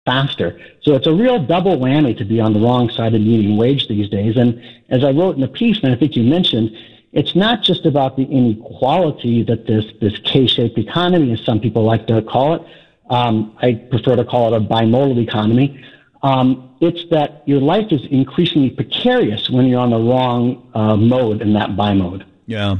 faster. So it's a real double whammy to be on the wrong side of median wage these days. And as I wrote in the piece, and I think you mentioned, it's not just about the inequality that this K-shaped economy, as some people like to call it. I prefer to call it a bimodal economy. It's that your life is increasingly precarious when you're on the wrong mode in that bimode. Yeah.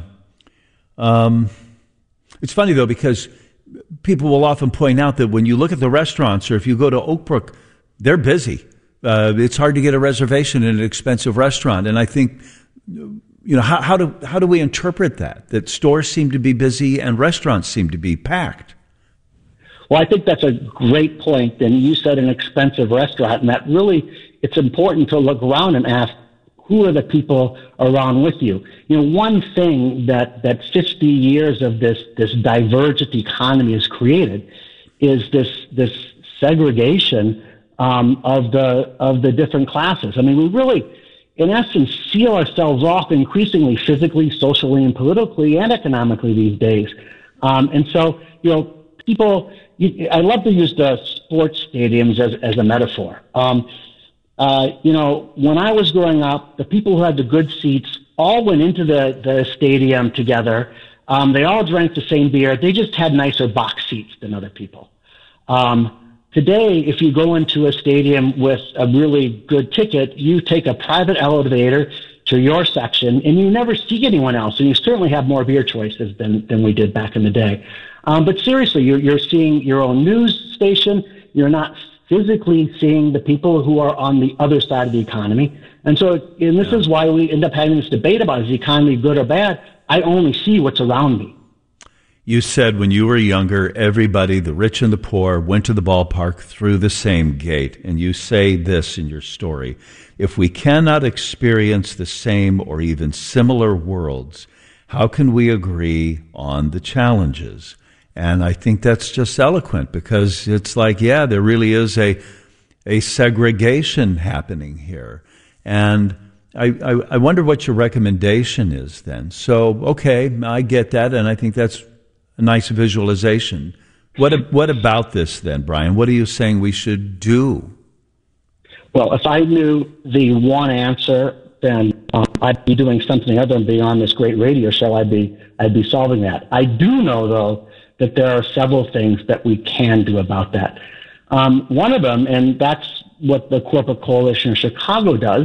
It's funny, though, because people will often point out that when you look at the restaurants, or if you go to Oak Brook, they're busy. It's hard to get a reservation in an expensive restaurant. And I think, how do we interpret that? That stores seem to be busy and restaurants seem to be packed. Well, I think that's a great point. And you said an expensive restaurant, and that really, it's important to look around and ask, who are the people around with you? One thing that 50 years of this divergent economy has created is this segregation of the different classes. I mean, we really, in essence, seal ourselves off increasingly physically, socially, and politically and economically these days. And so, people, I love to use the sports stadiums as a metaphor. When I was growing up, the people who had the good seats all went into the stadium together. They all drank the same beer. They just had nicer box seats than other people. Today, if you go into a stadium with a really good ticket, you take a private elevator to your section, and you never see anyone else. And you certainly have more beer choices than we did back in the day. But seriously, you're seeing your own news station. You're not physically seeing the people who are on the other side of the economy. And this is why we end up having this debate about, is the economy good or bad? I only see what's around me. You said when you were younger, everybody, the rich and the poor, went to the ballpark through the same gate. And you say this in your story: if we cannot experience the same or even similar worlds, how can we agree on the challenges? And I think that's just eloquent, because it's like, there really is a segregation happening here. And I wonder what your recommendation is then. So, okay, I get that, and I think that's a nice visualization. What about this then, Brian? What are you saying we should do? Well, if I knew the one answer, then I'd be doing something other than being on this great radio show. I'd be solving that. I do know, though, that there are several things that we can do about that. One of them, and that's what the Corporate Coalition in Chicago does,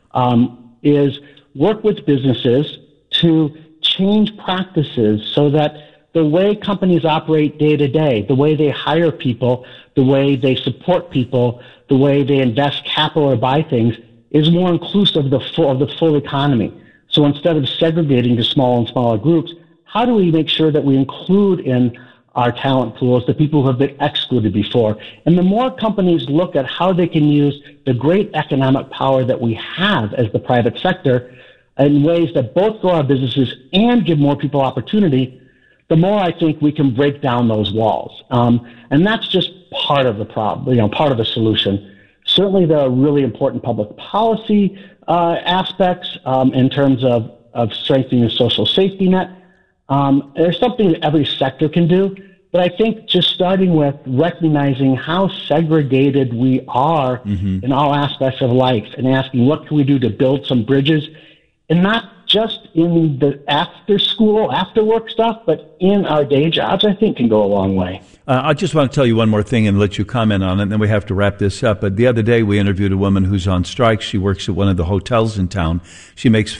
is work with businesses to change practices so that the way companies operate day to day, the way they hire people, the way they support people, the way they invest capital or buy things, is more inclusive of the full economy. So instead of segregating to smaller and smaller groups, how do we make sure that we include in our talent pools the people who have been excluded before? And the more companies look at how they can use the great economic power that we have as the private sector in ways that both grow our businesses and give more people opportunity, the more I think we can break down those walls. And that's just part of the problem, part of the solution. Certainly there are really important public policy aspects in terms of strengthening the social safety net. There's something that every sector can do, but I think just starting with recognizing how segregated we are in all aspects of life and asking what can we do to build some bridges, and not just in the after school, after work stuff, but in our day jobs, I think can go a long way. I just want to tell you one more thing and let you comment on it, and then we have to wrap this up. But the other day we interviewed a woman who's on strike. She works at one of the hotels in town. She makes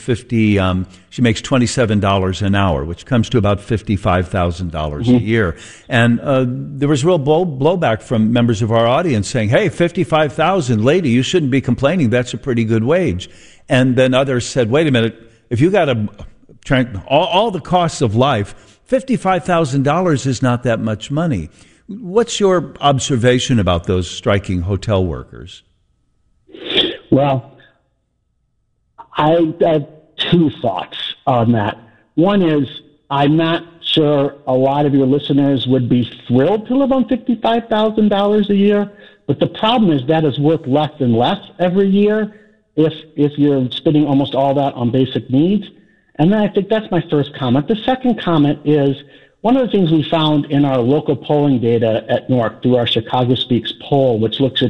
$27 an hour, which comes to about $55,000 a year. And there was real blowback from members of our audience saying, "Hey, $55,000, lady, you shouldn't be complaining. That's a pretty good wage." And then others said, "Wait a minute, if you got all the costs of life, $55,000 is not that much money." What's your observation about those striking hotel workers? Well, I have two thoughts on that. One is, I'm not sure a lot of your listeners would be thrilled to live on $55,000 a year, but the problem is that is worth less and less every year if you're spending almost all that on basic needs. And then I think that's my first comment. The second comment is, one of the things we found in our local polling data at NORC through our Chicago Speaks poll, which looks at